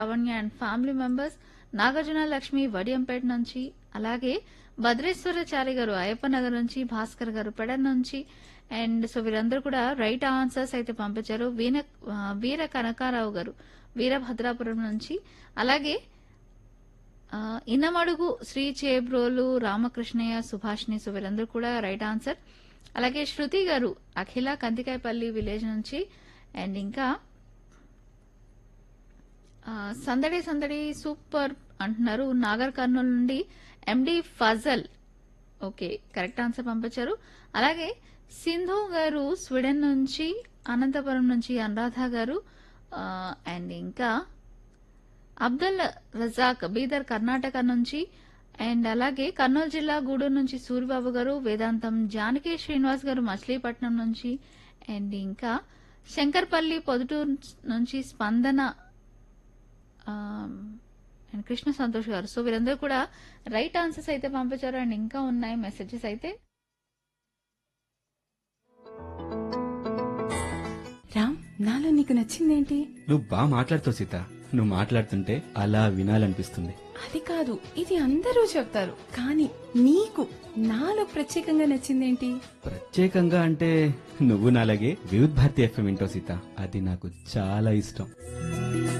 Lavanya and family members, Nagarjuna Lakshmi Vadiyampeta నుంచి, అలాగే భద్రేశ్వరాచారి గారు అయ్యప్ప నగర్ నుంచి, భాస్కర్ గారు పెడన్ నుంచి. అండ్ సో వీరందరూ కూడా రైట్ ఆన్సర్స్ అయితే పంపించారు. వీర కనకారావు గారు వీరభద్రాపురం నుంచి, అలాగే ఇన్నమడుగు శ్రీ చేబ్రోలు రామకృష్ణయ్య సుభాష్ని, సో వీరందరూ కూడా రైట్ ఆన్సర్. అలాగే శృతి గారు అఖిల కందికాయపల్లి విలేజ్ నుంచి. అండ్ ఇంకా సందడి సందడి సూపర్ అంటున్నారు నాగర్ కర్నూలు నుండి ఎండి ఫజల్. ఓకే, కరెక్ట్ ఆన్సర్ పంపించారు. అలాగే సింధు గారు స్వీడన్ నుంచి, అనంతపురం నుంచి అనురాధ గారు. అండ్ ఇంకా అబ్దుల్ రజాక్ బీదర్ కర్ణాటక నుంచి. అండ్ అలాగే కర్నూలు జిల్లా గూడూరు నుంచి సూరిబాబు గారు, వేదాంతం జానకి శ్రీనివాస్ గారు మచిలీపట్నం నుంచి. అండ్ ఇంకా శంకర్పల్లి పొదుటూరు నుంచి స్పందన అండ్ కృష్ణ సంతోష్ గారు. సో వీరందరూ కూడా రైట్ ఆన్సర్స్ అయితే పంపించారు. అండ్ ఇంకా ఉన్నాయి మెసేజెస్ అయితే. రామ్, నాలో నీకు నచ్చిందేంటి? నువ్వు బాగా మాట్లాడుతావు సీత. నువ్వు మాట్లాడుతుంటే అలా వినాలనిపిస్తుంది. అది కాదు, ఇది అందరూ చెప్తారు, కానీ నీకు నాలో ప్రత్యేకంగా నచ్చిందేంటి? ప్రత్యేకంగా అంటే నువ్వు నాలాగే వివిధ్ భారతి ఎఫ్ఎం వింటావు సీత. అది నాకు చాలా ఇష్టం.